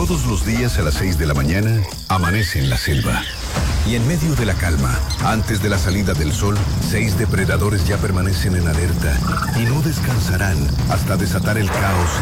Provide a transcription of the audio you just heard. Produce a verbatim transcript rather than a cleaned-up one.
Todos los días a las seis de la mañana, amanece en la selva. Y en medio de la calma, antes de la salida del sol, seis depredadores ya permanecen en alerta y no descansarán hasta desatar el caos